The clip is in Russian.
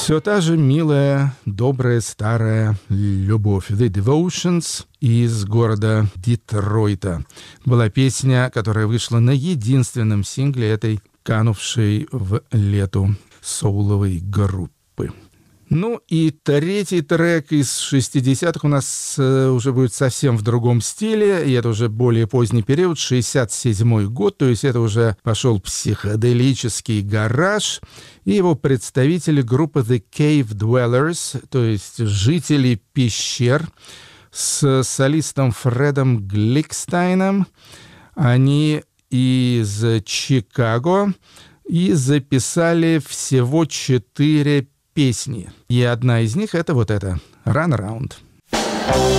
Все та же милая, добрая, старая любовь. The Devotions из города Детройта. Была песня, которая вышла на единственном сингле этой канувшей в лету соуловой группы. Ну и третий трек из 60-х у нас уже будет совсем в другом стиле, и это уже более поздний период, 67-й год, то есть это уже пошел психоделический гараж, и его представители группы The Cave Dwellers, то есть жители пещер, с солистом Фредом Гликстайном. Они из Чикаго и записали всего 4 песни. И одна из них — это вот эта «Run Around».